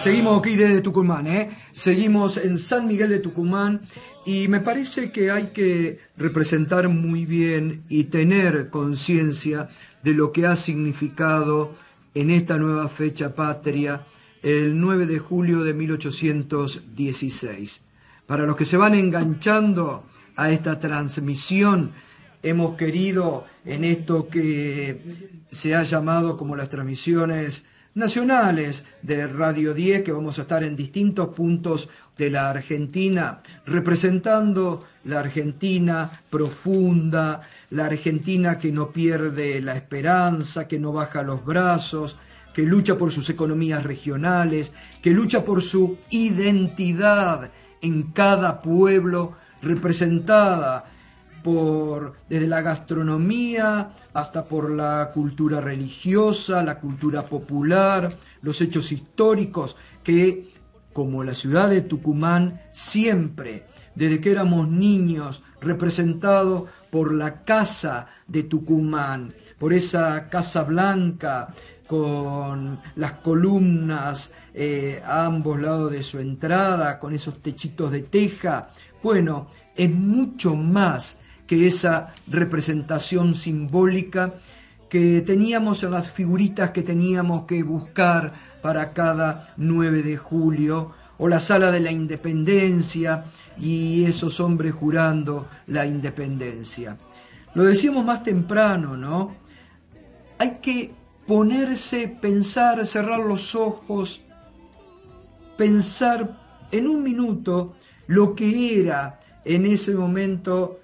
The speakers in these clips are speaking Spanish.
Seguimos aquí desde Tucumán, seguimos en San Miguel de Tucumán y me parece que hay que representar muy bien y tener conciencia de lo que ha significado en esta nueva fecha patria el 9 de julio de 1816. Para los que se van enganchando a esta transmisión, hemos querido en esto que se ha llamado como las transmisiones nacionales de Radio 10, que vamos a estar en distintos puntos de la Argentina, representando la Argentina profunda, la Argentina que no pierde la esperanza, que no baja los brazos, que lucha por sus economías regionales, que lucha por su identidad en cada pueblo, representada desde la gastronomía hasta por la cultura religiosa, la cultura popular, los hechos históricos que, como la ciudad de Tucumán, siempre, desde que éramos niños, representado por la Casa de Tucumán, por esa Casa Blanca con las columnas a ambos lados de su entrada, con esos techitos de teja. Bueno, es mucho más que esa representación simbólica que teníamos en las figuritas que teníamos que buscar para cada 9 de julio, o la Sala de la Independencia y esos hombres jurando la independencia. Lo decíamos más temprano, ¿no? Hay que ponerse, pensar, cerrar los ojos, pensar en un minuto lo que era en ese momento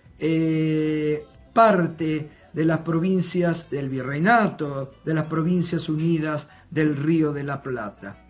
parte de las provincias del Virreinato, de las Provincias Unidas del Río de la Plata,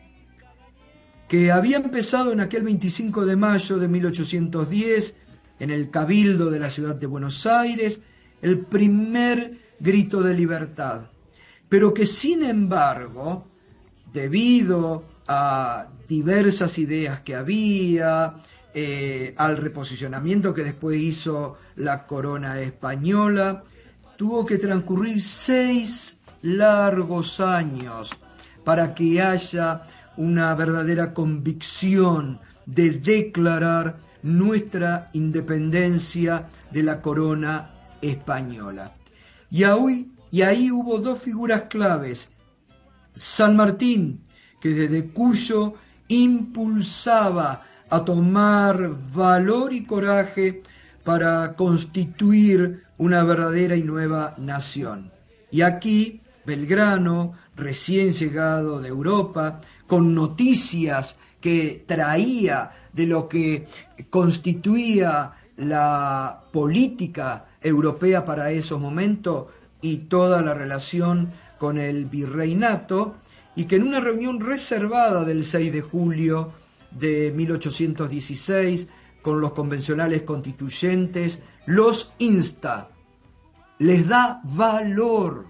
que había empezado en aquel 25 de mayo de 1810, en el Cabildo de la ciudad de Buenos Aires, el primer grito de libertad, pero que sin embargo, debido a diversas ideas que había, al reposicionamiento que después hizo la corona española, tuvo que transcurrir 6 largos años para que haya una verdadera convicción de declarar nuestra independencia de la corona española. Y ahí hubo dos figuras claves: San Martín, que desde Cuyo impulsaba a tomar valor y coraje para constituir una verdadera y nueva nación. Y aquí Belgrano, recién llegado de Europa, con noticias que traía de lo que constituía la política europea para esos momentos y toda la relación con el virreinato, y que en una reunión reservada del 6 de julio de 1816 con los convencionales constituyentes los insta, les da valor,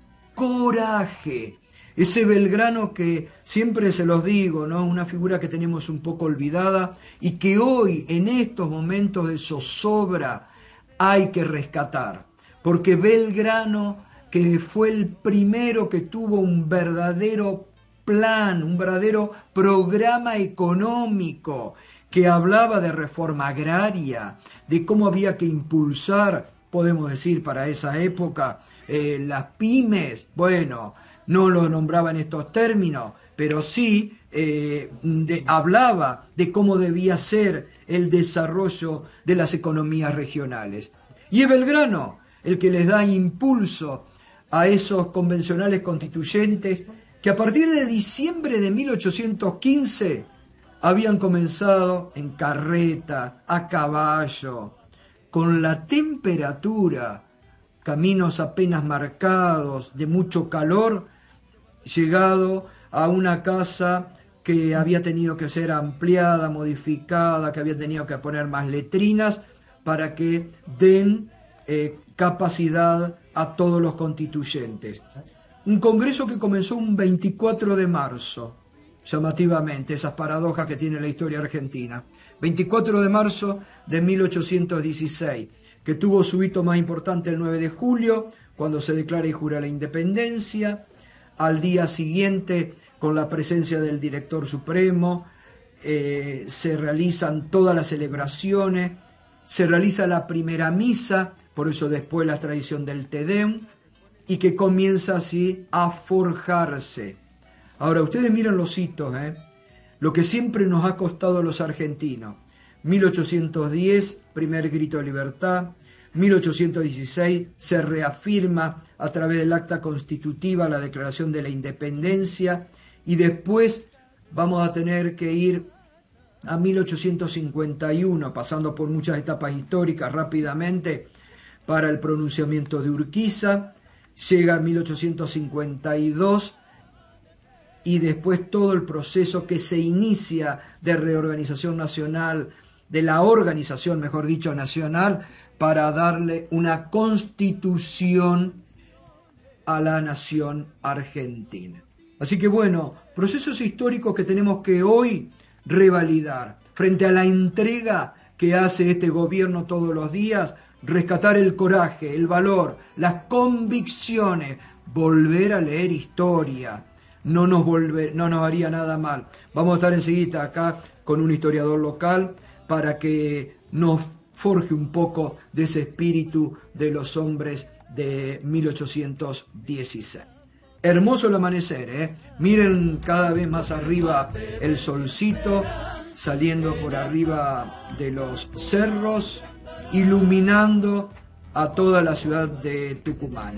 coraje. Ese Belgrano que siempre se los digo, ¿no? Una figura que tenemos un poco olvidada y que hoy, en estos momentos de zozobra, hay que rescatar. Porque Belgrano, que fue el primero que tuvo un verdadero plan, un verdadero programa económico, que hablaba de reforma agraria, de cómo había que impulsar, podemos decir para esa época, las pymes. Bueno, no lo nombraba en estos términos, pero sí hablaba de cómo debía ser el desarrollo de las economías regionales. Y es Belgrano el que les da impulso a esos convencionales constituyentes que a partir de diciembre de 1815 habían comenzado en carreta, a caballo, con la temperatura, caminos apenas marcados, de mucho calor, llegado a una casa que había tenido que ser ampliada, modificada, que había tenido que poner más letrinas para que den capacidad a todos los constituyentes. Un congreso que comenzó un 24 de marzo, llamativamente, esas paradojas que tiene la historia argentina. 24 de marzo de 1816, que tuvo su hito más importante el 9 de julio, cuando se declara y jura la independencia. al día siguiente con la presencia del director supremo, se realizan todas las celebraciones, se realiza la primera misa, por eso después la tradición del Te Deum, y que comienza así a forjarse. Ahora, ustedes miren los hitos, lo que siempre nos ha costado a los argentinos. 1810, primer grito de libertad. 1816 se reafirma a través del acta constitutiva la declaración de la independencia, y después vamos a tener que ir a 1851, pasando por muchas etapas históricas rápidamente, para el pronunciamiento de Urquiza. Llega a 1852 y después todo el proceso que se inicia de reorganización nacional, de la organización, mejor dicho, nacional, para darle una constitución a la nación argentina. Así que bueno, procesos históricos que tenemos que hoy revalidar frente a la entrega que hace este gobierno todos los días, rescatar el coraje, el valor, las convicciones, volver a leer historia. No nos haría nada mal. Vamos a estar enseguida acá con un historiador local para que nos forje un poco de ese espíritu de los hombres de 1816. Hermoso el amanecer, Miren cada vez más arriba el solcito saliendo por arriba de los cerros, iluminando a toda la ciudad de Tucumán,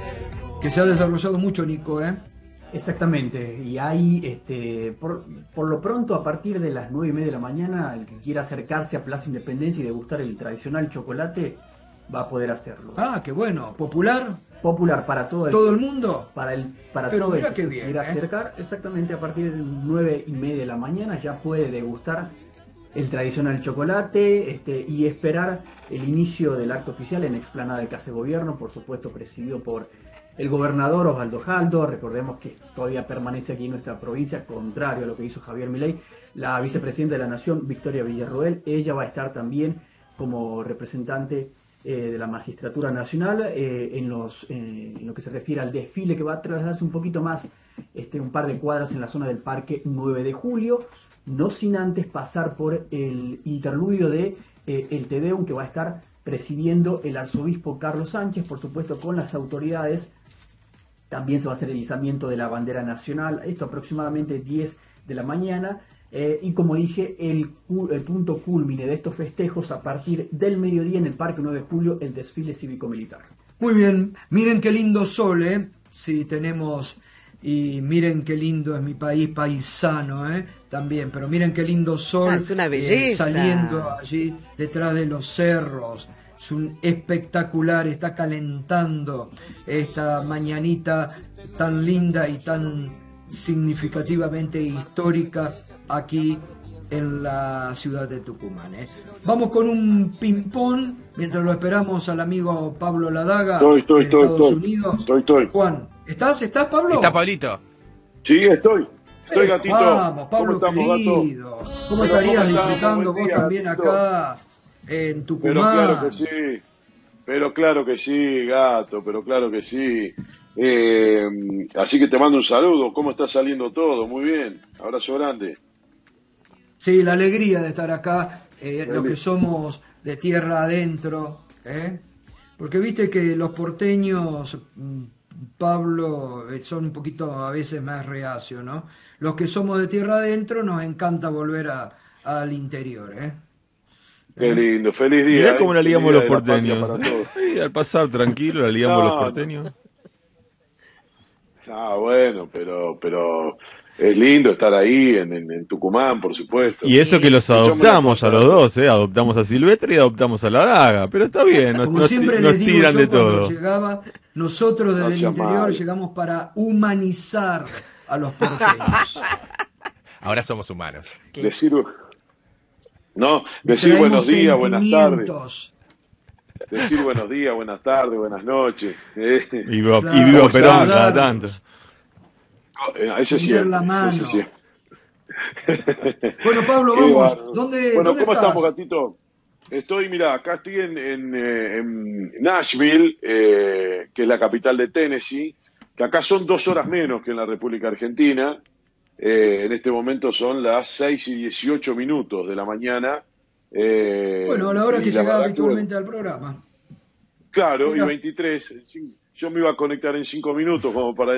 que se ha desarrollado mucho, Nico, Exactamente, y hay, por lo pronto, a partir de las 9:30 de la mañana, el que quiera acercarse a Plaza Independencia y degustar el tradicional chocolate va a poder hacerlo. Ah, qué bueno. ¿Popular? Popular para todo ¿Todo el mundo? Para Pero todo mira el que qué se bien, quiera acercar. Exactamente, a partir de 9:30 de la mañana ya puede degustar el tradicional chocolate y esperar el inicio del acto oficial en explanada de Casa de Gobierno, por supuesto presidido por el gobernador Osvaldo Jaldo. Recordemos que todavía permanece aquí en nuestra provincia, contrario a lo que hizo Javier Milei. La vicepresidenta de la Nación, Victoria Villarroel, ella va a estar también como representante de la Magistratura Nacional en lo que se refiere al desfile, que va a trasladarse un poquito más, un par de cuadras en la zona del Parque 9 de Julio, no sin antes pasar por el interludio de el Te Deum, que va a estar presidiendo el arzobispo Carlos Sánchez, por supuesto con las autoridades. También se va a hacer el izamiento de la bandera nacional, esto aproximadamente 10 de la mañana. Y como dije, el punto culmine de estos festejos a partir del mediodía en el Parque 9 de Julio, el desfile cívico-militar. Muy bien, miren qué lindo sol, sí, tenemos, y miren qué lindo es mi país paisano, también, pero miren qué lindo sol, es una belleza. saliendo allí detrás de los cerros. Es un espectacular, está calentando esta mañanita tan linda y tan significativamente histórica aquí en la ciudad de Tucumán. Vamos con un ping-pong mientras lo esperamos al amigo Pablo Ladaga de Estados Unidos. Estoy. Juan, ¿estás Pablo? ¿Está Pablito? Sí, estoy gatito. Vamos, Pablo ¿Cómo estamos, querido. gato? ¿Cómo estarías disfrutando vos también gatito? Acá en Tucumán? Pero claro que sí, gato, pero claro que sí. Así que te mando un saludo. ¿Cómo está saliendo todo? Muy bien. Abrazo grande. Sí, la alegría de estar acá, lo que somos de tierra adentro, porque viste que los porteños, Pablo, son un poquito a veces más reacios, ¿no? Los que somos de tierra adentro nos encanta volver al interior, Qué lindo, feliz día. Mirá cómo la liamos los Feliz día de la porteños. patria para todos. Sí, al pasar tranquilo la liamos los porteños. Bueno, pero es lindo estar ahí en Tucumán, por supuesto. Y eso que los adoptamos a los dos, adoptamos a Silvestre y adoptamos a la Daga, pero está bien, Como siempre les digo tiran yo, de cuando todo. llegaba, nosotros desde el interior mal. llegamos para humanizar a los porteños. Ahora somos humanos. Decir Traemos buenos días, buenas tardes. sentimientos. Decir buenos días, buenas tardes, buenas noches. Y viva Claro, Perón cada saludarnos. tanto. Eso es Tender cierto. la mano. Eso es cierto. Bueno, Pablo, Qué vamos. bárbaro. ¿Dónde ¿Cómo estás? estamos, gatito? Mira, acá estoy en Nashville, que es la capital de Tennessee, que acá son 2 horas menos que en la República Argentina. En este momento son las 6:18 de la mañana. Bueno, a la hora y que la llegaba verdad que, habitualmente al programa. claro, y Mira. 23. Yo me iba a conectar en 5 minutos como para